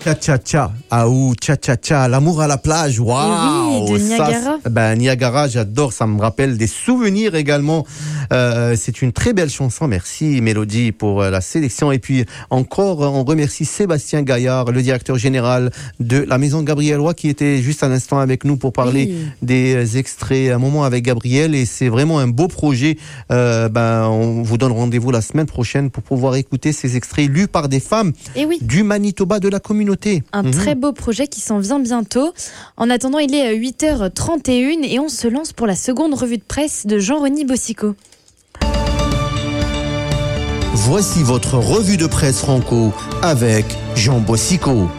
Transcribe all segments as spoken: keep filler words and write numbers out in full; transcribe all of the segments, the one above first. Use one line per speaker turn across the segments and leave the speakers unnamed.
Cha-cha-cha. Ah ou cha-cha-cha. L'amour à la plage. Waouh.
Oui, de Niagara.
Ça, ben, Niagara, j'adore. Ça me rappelle des souvenirs également. Euh, c'est une très belle chanson. Merci, Mélodie, pour la sélection. Et puis, encore, on remercie Sébastien Gaillard, le directeur général de la Maison Gabriel Roy, qui était juste à l'instant avec nous pour parler oui. des extraits, un moment avec Gabriel. Et c'est vraiment un beau projet. Euh, ben, on vous donne rendez-vous la semaine prochaine pour pouvoir écouter ces extraits lus par des femmes
et oui.
du Manitoba, de la communauté.
Un mmh. très beau projet qui s'en vient bientôt. En attendant, il est huit heures trente et une et on se lance pour la seconde revue de presse de Jean-René Bossico.
Voici votre revue de presse franco avec Jean Bossico.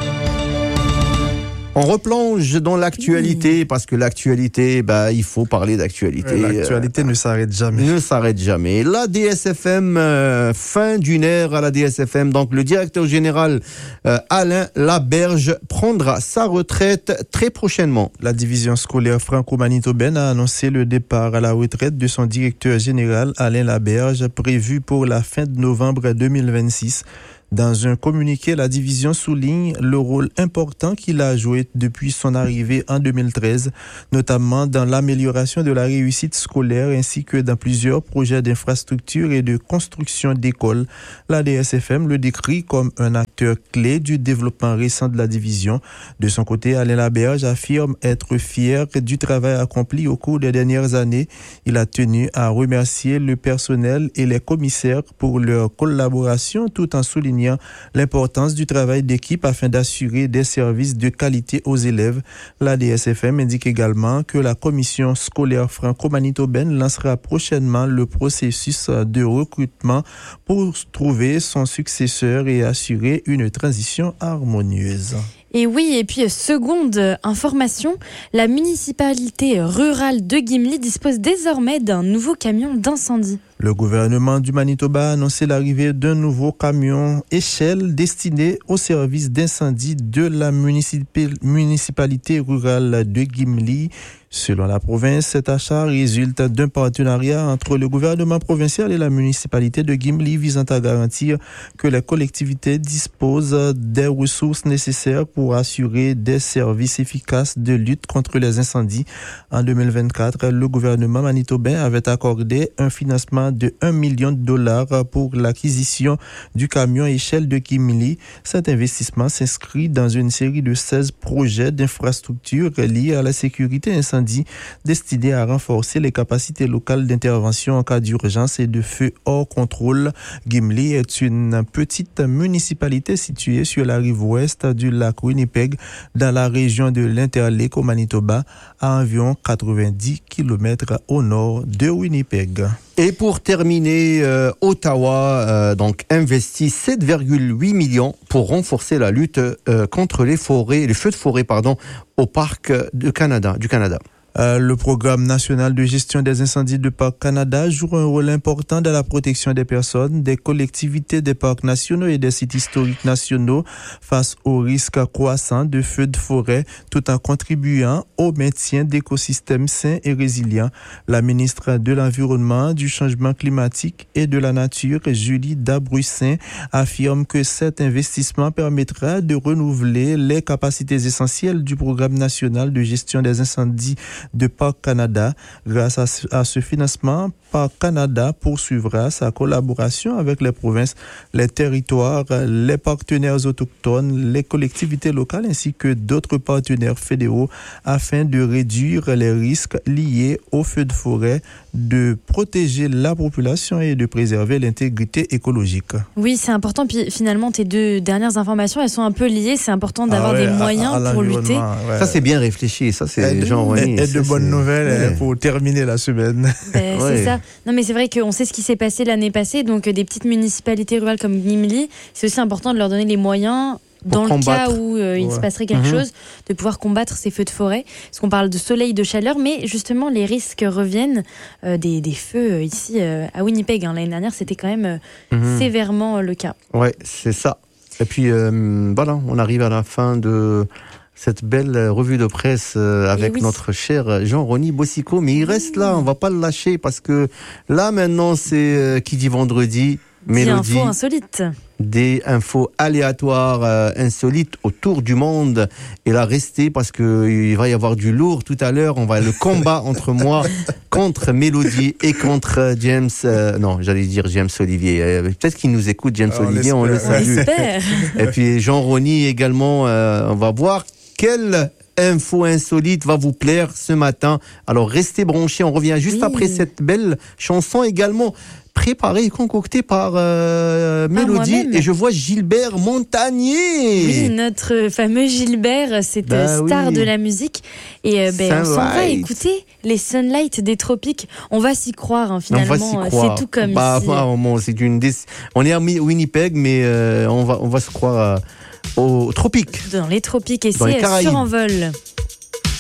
On replonge dans l'actualité, mmh. parce que l'actualité, bah, il faut parler d'actualité.
L'actualité euh, ne s'arrête jamais.
Ne s'arrête jamais. La D S F M, euh, fin d'une ère à la D S F M. Donc, le directeur général euh, Alain Laberge prendra sa retraite très prochainement.
La division scolaire franco-manitobaine a annoncé le départ à la retraite de son directeur général Alain Laberge, prévu pour la fin de novembre deux mille vingt-six. Dans un communiqué, la division souligne le rôle important qu'il a joué depuis son arrivée en deux mille treize, notamment dans l'amélioration de la réussite scolaire ainsi que dans plusieurs projets d'infrastructure et de construction d'écoles. La D S F M le décrit comme un acteur clé du développement récent de la division. De son côté, Alain Laberge affirme être fier du travail accompli au cours des dernières années. Il a tenu à remercier le personnel et les commissaires pour leur collaboration tout en soulignant l'importance du travail d'équipe afin d'assurer des services de qualité aux élèves. La D S F M indique également que la commission scolaire franco-manitobaine lancera prochainement le processus de recrutement pour trouver son successeur et assurer une transition harmonieuse.
Et oui, et puis seconde information, la municipalité rurale de Gimli dispose désormais d'un nouveau camion d'incendie.
Le gouvernement du Manitoba a annoncé l'arrivée d'un nouveau camion échelle destiné au service d'incendie de la municip- municipalité rurale de Gimli. Selon la province, cet achat résulte d'un partenariat entre le gouvernement provincial et la municipalité de Gimli visant à garantir que les collectivités disposent des ressources nécessaires pour assurer des services efficaces de lutte contre les incendies. En deux mille vingt-quatre, le gouvernement manitobain avait accordé un financement de un million de dollars pour l'acquisition du camion échelle de Gimli. Cet investissement s'inscrit dans une série de seize projets d'infrastructures liés à la sécurité incendie destiné à renforcer les capacités locales d'intervention en cas d'urgence et de feu hors contrôle. Gimli est une petite municipalité située sur la rive ouest du lac Winnipeg, dans la région de l'Interlake au Manitoba, à environ quatre-vingt-dix kilomètres au nord de Winnipeg.
Et pour terminer, euh, Ottawa euh, donc investit sept virgule huit millions pour renforcer la lutte euh, contre les forêts, les feux de forêt, pardon, au parc de Canada, du Canada.
Euh, le programme national de gestion des incendies de Parc Canada joue un rôle important dans la protection des personnes, des collectivités, des parcs nationaux et des sites historiques nationaux face aux risques croissants de feux de forêt, tout en contribuant au maintien d'écosystèmes sains et résilients. La ministre de l'Environnement, du Changement climatique et de la Nature, Julie Dabrussin, affirme que cet investissement permettra de renouveler les capacités essentielles du programme national de gestion des incendies de Parc Canada. Grâce à ce, à ce financement, Parc Canada poursuivra sa collaboration avec les provinces, les territoires, les partenaires autochtones, les collectivités locales ainsi que d'autres partenaires fédéraux afin de réduire les risques liés aux feux de forêt, de protéger la population et de préserver l'intégrité écologique.
Oui, c'est important. Puis finalement, tes deux dernières informations, elles sont un peu liées. C'est important d'avoir ah ouais, des moyens à, à pour lutter.
Ouais. Ça, c'est bien réfléchi. Ça, c'est genre
Et, et de bonnes nouvelles ouais. pour terminer la semaine.
Ben,
ouais.
C'est ça. Non, mais c'est vrai qu'on sait ce qui s'est passé l'année passée. Donc, des petites municipalités rurales comme Gimli, c'est aussi important de leur donner les moyens. Dans le cas où euh, il ouais. se passerait quelque mmh. chose, de pouvoir combattre ces feux de forêt. Parce qu'on parle de soleil, de chaleur, mais justement, les risques reviennent euh, des, des feux euh, ici euh, à Winnipeg. Hein. L'année dernière, c'était quand même euh, mmh. sévèrement euh, le cas.
Ouais, c'est ça. Et puis, euh, voilà, on arrive à la fin de cette belle revue de presse euh, avec oui. notre cher Jean-René Bossico. Mais il reste là, on va pas le lâcher parce que là, maintenant, c'est euh, qui dit vendredi. Mélodie.
Des infos insolites.
Des infos aléatoires, euh, insolites autour du monde. Et là, restez parce qu'il va y avoir du lourd tout à l'heure. On va le combat entre moi, contre Mélodie et contre James. Euh, non, j'allais dire James Olivier. Euh, peut-être qu'il nous écoute, James
on
Olivier, on le salue. Et puis Jean Rony également. Euh, on va voir quelle info insolite va vous plaire ce matin. Alors restez branchés. On revient juste oui. après cette belle chanson également. Préparé et concocté par euh, Mélodie et je vois Gilbert Montagnier.
Oui, notre fameux Gilbert, cette bah, star oui. de la musique. Et euh, ben, on s'en va écouter les Sunlight des tropiques. On va s'y croire, hein, finalement.
On va s'y croire.
C'est tout comme
bah,
si...
bah, bon, c'est une des... On est à Winnipeg, mais euh, on, va, on va se croire euh, aux tropiques.
Dans les tropiques et c'est sur Envol.